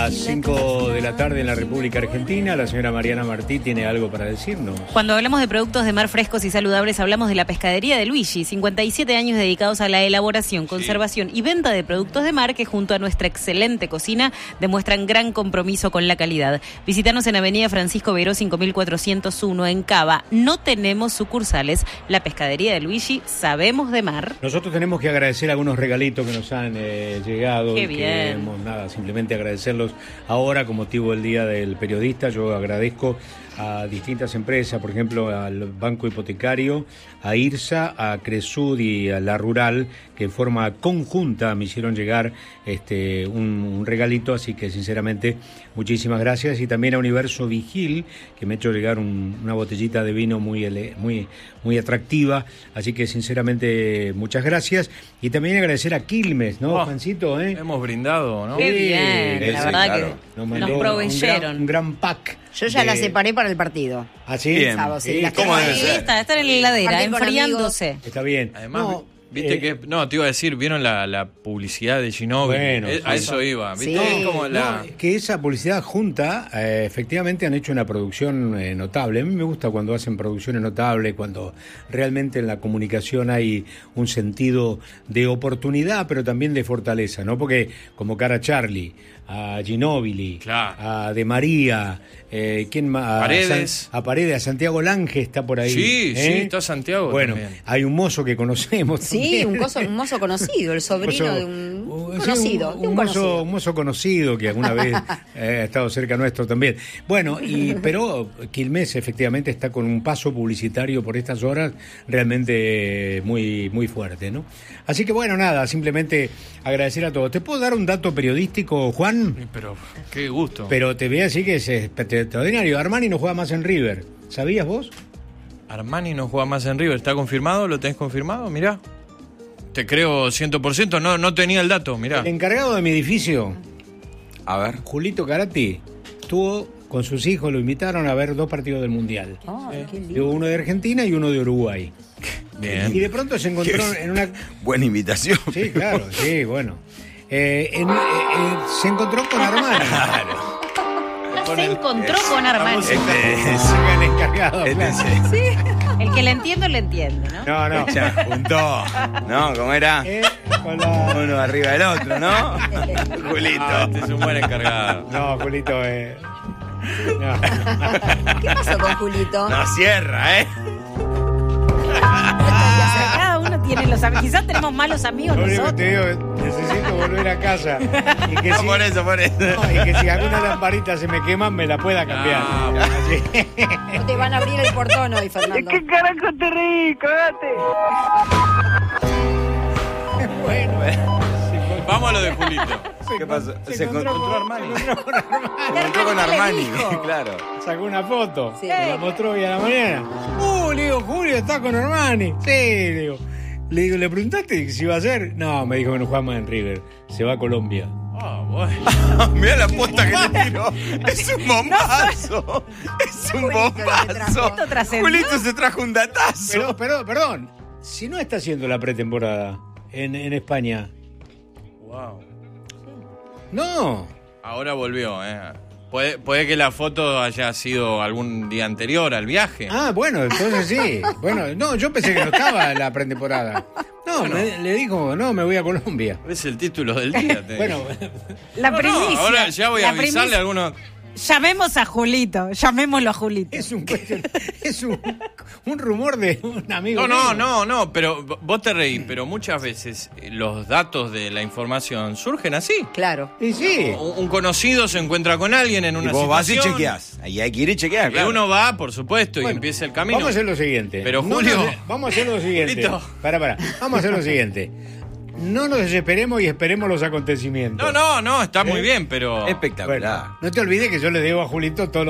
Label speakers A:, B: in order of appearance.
A: las 5 de la tarde en la República Argentina. La señora Mariana Martí tiene algo para decirnos.
B: Cuando hablamos de productos de mar frescos y saludables, hablamos de la pescadería de Luigi. 57 años dedicados a la elaboración, conservación y venta de productos de mar que junto a nuestra excelente cocina demuestran gran compromiso con la calidad. Visítanos en Avenida Francisco Beiró 5401 en Cava. No tenemos sucursales. La pescadería de Luigi, sabemos de mar.
A: Nosotros tenemos que agradecer algunos regalitos que nos han llegado.
B: Qué bien.
A: Simplemente agradecerlos ahora con motivo del Día del Periodista. Yo agradezco a distintas empresas, por ejemplo al Banco Hipotecario, a IRSA, a Cresud y a La Rural, que en forma conjunta me hicieron llegar un regalito, así que sinceramente muchísimas gracias. Y también a Universo Vigil, que me ha hecho llegar una botellita de vino muy atractiva, así que sinceramente muchas gracias. Y también agradecer a Quilmes, ¿no, Juancito?
C: Hemos brindado, ¿no?
B: Qué bien, la verdad claro. Que nos proveyeron.
A: Un gran pack.
D: Yo ya la separé para el partido.
A: ¿Ah, sí?
C: Bien.
D: Sí,
C: ¿Cómo debe ser?
B: Está en la heladera, enfriándose.
A: Está bien.
C: Además, viste que... No, te iba a decir, ¿vieron la publicidad de Ginóbili?
A: Bueno,
C: a eso iba. ¿Viste?
D: Sí.
C: Como
A: que esa publicidad junta, efectivamente han hecho una producción notable. A mí me gusta cuando hacen producciones notables, cuando realmente en la comunicación hay un sentido de oportunidad, pero también de fortaleza, ¿no? Porque como Cara Charlie, a Ginóbili,
C: claro,
A: a De María, ¿quién más?
C: Paredes.
A: A Paredes, a Santiago Lange está por ahí.
C: Sí, está Santiago.
A: Bueno,
C: también.
A: hay un mozo que conocemos.
D: Sí,
A: también.
D: un mozo conocido, el sobrino de un conocido.
A: Sí, un mozo conocido que alguna vez ha estado cerca nuestro también. Bueno, pero Quilmes efectivamente está con un paso publicitario por estas horas realmente muy, muy fuerte, ¿no? Así que bueno, nada, simplemente agradecer a todos. ¿Te puedo dar un dato periodístico, Juan?
C: Pero qué gusto.
A: Pero te voy a decir que es extraordinario. Armani no juega más en River. ¿Sabías vos?
C: Armani no juega más en River. ¿Está confirmado? ¿Lo tenés confirmado? Mirá. Te creo 100%. No tenía el dato, mirá.
A: El encargado de mi edificio,
E: A ver.
A: Julito Carati, estuvo con sus hijos, lo invitaron a ver 2 partidos del Mundial.
D: Qué lindo.
A: Uno de Argentina y uno de Uruguay.
C: Bien.
A: Y de pronto se encontró en una...
E: Buena invitación.
A: Sí, claro, sí, bueno. Se encontró con Armani.
E: Claro.
B: Se encontró con Armani.
A: El encargado. Claro.
B: Sí. El que le entiende, ¿no?
A: No.
E: Se juntó. ¿No? ¿Cómo era?
A: Con la...
E: Uno arriba del otro, ¿no? Julito.
C: Este es un buen encargado.
A: No, Julito, no.
D: ¿Qué pasó con Julito?
E: No cierra, ¿eh?
B: Cada uno tiene los amigos. Quizás tenemos malos amigos
A: Lo único que
B: nosotros.
A: te digo, necesito volver a casa. Y que
E: No, por eso.
A: no, y que si alguna lamparita se me quema, me la pueda cambiar. Así.
D: No te van a abrir el portón hoy, Fernando.
F: ¿Qué carajo te reí? ¡Cagate!
A: Bueno.
C: Vamos a lo de Julito.
E: ¿Qué pasó?
A: Se encontró
E: Armani.
A: Se
E: encontró con Armani, claro.
A: sacó una foto,
D: Sí.
A: me la mostró hoy a la mañana. Le digo, Julio está con Armani. Sí, le digo. ¿Le preguntaste si iba a ser? No, me dijo que no juega más en River. Se va a Colombia.
C: Bueno.
E: Mirá la apuesta que le tiró. Es un bombazo. Es un bombazo.
B: Esto trascendió.
E: Julito se trajo un datazo.
A: Perdón. Si no está haciendo la pretemporada en España.
C: Wow.
A: No.
C: Ahora volvió, Puede que la foto haya sido algún día anterior al viaje.
A: Ah, bueno, entonces sí. Bueno, no, yo pensé que no estaba en la pretemporada. No,
C: Bueno.
A: le dijo, no, me voy a Colombia.
C: Es el título del día.
A: Bueno,
B: La primicia.
C: Ahora ya voy a
B: La
C: avisarle
B: primicia.
C: a algunos.
B: Llamémoslo a Julito.
A: es un rumor de un amigo.
C: No, pero vos te reís, pero muchas veces los datos de la información surgen así.
D: Claro.
A: Y sí.
C: Un conocido se encuentra con alguien en
E: Y
C: una
E: vos vas y
C: situación.
E: chequeás. Ahí hay que ir y chequear,
C: Y
E: claro.
C: uno va, por supuesto, y
A: Bueno,
C: empieza el camino.
A: Vamos a hacer lo siguiente.
C: Pero, Julio-
A: Vamos a hacer lo siguiente.
C: Listo.
A: Para. Vamos a hacer lo siguiente. No nos desesperemos y esperemos los acontecimientos.
C: No, está muy bien, pero...
E: Espectacular.
A: Bueno, no te olvides que yo le debo a Julito todo